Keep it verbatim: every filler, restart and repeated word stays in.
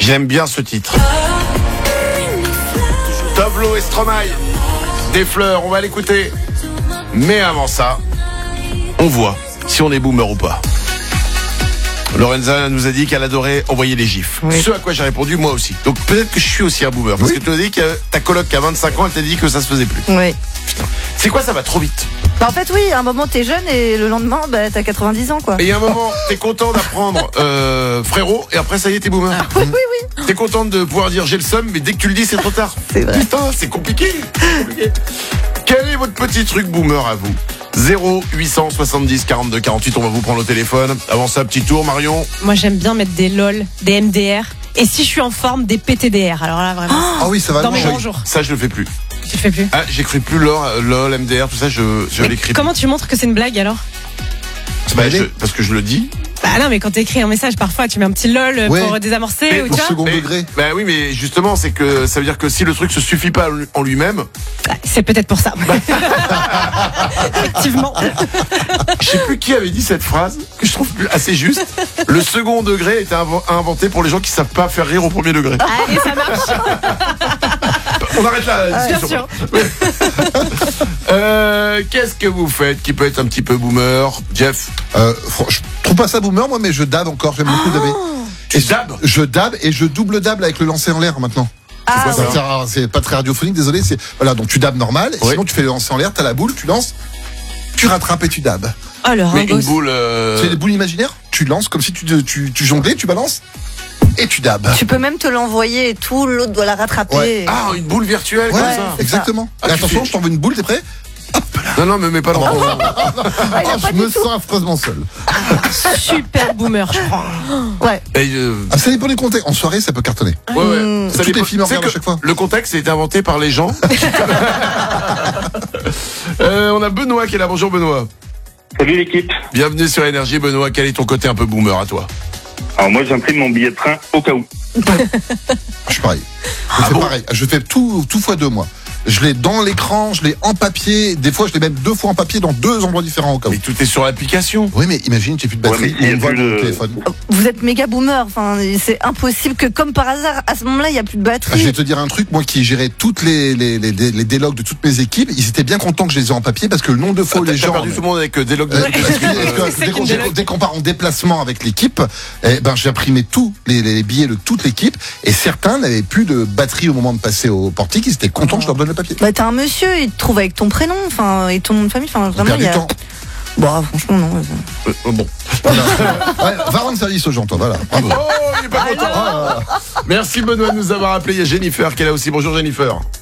J'aime bien ce titre. Tovlo et Stromae. Des fleurs, on va l'écouter. Mais avant ça, on voit si on est boomer ou pas. Lorenza nous a dit qu'elle adorait envoyer les gifs. Oui. Ce à quoi j'ai répondu, moi aussi. Donc peut-être que je suis aussi un boomer. Parce oui. que tu as dit que ta coloc qui a vingt-cinq ans, elle t'a dit que ça se faisait plus. Oui. Putain. C'est quoi, ça va trop vite. Bah en fait oui, à un moment t'es jeune et le lendemain bah, t'as quatre-vingt-dix ans quoi. Et à un moment t'es content d'apprendre euh, frérot et après ça y est t'es boomer. Ah, oui oui oui. T'es content de pouvoir dire j'ai le seum mais dès que tu le dis c'est trop tard. C'est vrai. Putain c'est compliqué. C'est compliqué. Quel est votre petit truc boomer à vous? zéro huit cent soixante-dix quarante-deux quarante-huit, on va vous prendre au téléphone. Avant ça, petit tour, Marion. Moi j'aime bien mettre des lol, des M D R. Et si je suis en forme, des P T D R. Alors là vraiment. Ah oh oui, ça va. Dans mes bons jours. Ça je le fais plus. Tu le fais plus? Ah, j'écris plus lol, lol, M D R, tout ça, je, je l'écris. Comment tu montres que c'est une blague alors? Bah, je, parce que je le dis. Bah non, mais quand t'écris un message, parfois tu mets un petit lol ouais. pour désamorcer mais ou pour tu vois. second degré. Bah oui, mais justement, c'est que ça veut dire que si le truc se suffit pas en lui-même. Bah, c'est peut-être pour ça. Effectivement. Je sais plus qui avait dit cette phrase que je trouve assez juste. Le second degré était inventé pour les gens qui savent pas faire rire au premier degré. Allez, ça marche. On arrête là. La discussion. Bien sûr. euh, Qu'est-ce que vous faites qui peut être un petit peu boomer, Jeff? euh, Je trouve pas ça boomer, moi, mais je dab encore. J'aime beaucoup daber. Tu dabs? Je dab et je double dab avec le lancer en l'air maintenant. Ah, c'est, quoi, ça, c'est pas très radiophonique, désolé. C'est voilà, donc tu dabs normal. Et oui. Sinon, tu fais le lancer en l'air. T'as la boule, tu lances, tu rattrapes et tu dabs. Oh, le mais une boule. Euh... Tu fais des boules imaginaires. Tu lances comme si tu tu, tu jonglais, tu balances. Et tu dabs. Tu peux même te l'envoyer et tout, l'autre doit la rattraper. Ouais. Ah, une boule virtuelle ouais, comme ça. Exactement. Ah, et attention, fais... je t'envoie une boule, t'es prêt? Hop là. Non, non, mais mets pas dans oh, le oh, oh, oh, Je me sens affreusement seul. Super boomer, je crois. Ouais. Et euh... ah, ça dépend du contexte. En soirée, ça peut cartonner. Ouais, ouais. Mmh. Ça Toutes dépend... les films regardent à chaque fois. Le contexte a été inventé par les gens. euh, on a Benoît qui est là. Bonjour Benoît. Salut l'équipe. Bienvenue sur Énergie. Benoît, quel est ton côté un peu boomer à toi? Alors moi j'imprime mon billet de train au cas où. Je suis pareil. Je ah fais bon pareil. Je fais tout, tout fois deux mois. Je l'ai dans l'écran, je l'ai en papier. Des fois, je l'ai même deux fois en papier dans deux endroits différents au cas où. Mais tout est sur l'application. Oui, mais imagine, tu n'as plus de batterie. Ouais, on voit le le téléphone. Vous êtes méga boomer. Enfin, c'est impossible que, comme par hasard, à ce moment-là, il n'y a plus de batterie. Ah, je vais te dire un truc. Moi, qui gérais toutes les les les, les, les délogs de toutes mes équipes, ils étaient bien contents que je les ai en papier parce que le nombre de fois ah, les gens. T'as perdu tout le monde avec euh, des logs de. Euh, parce que, dès, qu'on, dès, qu'on, dès qu'on part en déplacement avec l'équipe, eh ben j'imprimais tous les, les billets de toute l'équipe et certains n'avaient plus de batterie au moment de passer au portique. Ils étaient contents que je leur donne le papier. Bah t'as un monsieur, il te trouve avec ton prénom, enfin et ton nom de famille, enfin vraiment il y a. Du temps. Bon, franchement non. Euh, bon. Voilà. Ouais, va rendre service aux gens, toi. Voilà. Bravo. Oh, il est pas content. Ah, merci Benoît de nous avoir appelé. Il y a Jennifer qui est là aussi. Bonjour Jennifer.